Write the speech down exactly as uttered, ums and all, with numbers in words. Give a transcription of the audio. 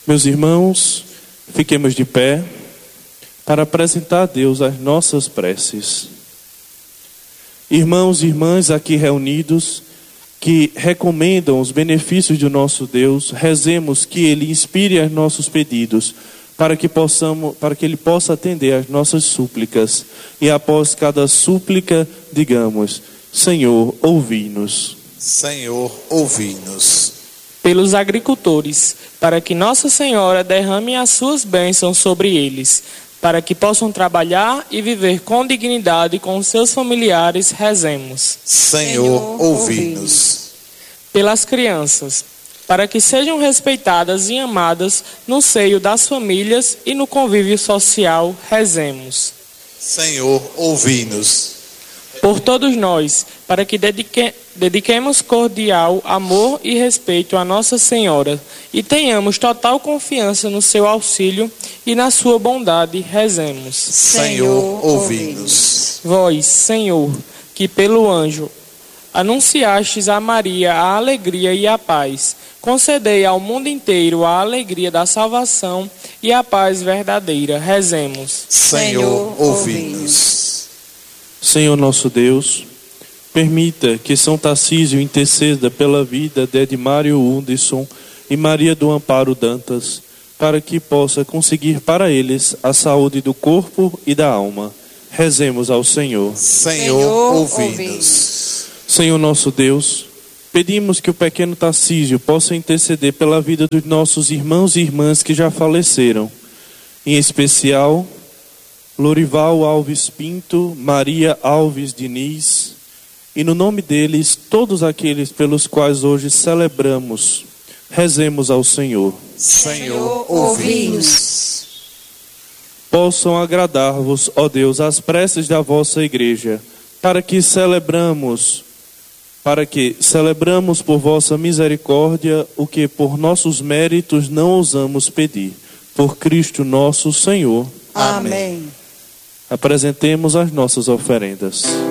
Meus irmãos, fiquemos de pé para apresentar a Deus as nossas preces. Irmãos e irmãs aqui reunidos, que recomendam os benefícios do nosso Deus, rezemos que Ele inspire os nossos pedidos, para que possamos, para que Ele possa atender às nossas súplicas. E após cada súplica, digamos: Senhor, ouvi-nos. Senhor, ouvi-nos. Pelos agricultores, para que Nossa Senhora derrame as suas bênçãos sobre eles, para que possam trabalhar e viver com dignidade com seus familiares, rezemos. Senhor, ouvi-nos. Pelas crianças, para que sejam respeitadas e amadas no seio das famílias e no convívio social, rezemos. Senhor, ouvi-nos. Por todos nós, para que dedique, dediquemos cordial amor e respeito a Nossa Senhora e tenhamos total confiança no seu auxílio e na sua bondade, rezemos. Senhor, ouvi-nos. Vós, Senhor, que pelo anjo anunciastes a Maria a alegria e a paz, concedei ao mundo inteiro a alegria da salvação e a paz verdadeira, rezemos. Senhor, ouvi-nos. Senhor nosso Deus, permita que São Tarcísio interceda pela vida de Edmário Undisson e Maria do Amparo Dantas, para que possa conseguir para eles a saúde do corpo e da alma. Rezemos ao Senhor. Senhor, ouvi-nos. Senhor nosso Deus, pedimos que o pequeno Tarcísio possa interceder pela vida dos nossos irmãos e irmãs que já faleceram, em especial Lorival Alves Pinto, Maria Alves Diniz, e no nome deles, todos aqueles pelos quais hoje celebramos, rezemos ao Senhor. Senhor, ouvi-nos. Possam agradar-vos, ó Deus, as preces da vossa igreja, para que celebramos, para que celebramos por vossa misericórdia o que por nossos méritos não ousamos pedir. Por Cristo nosso Senhor. Amém. Apresentemos as nossas oferendas.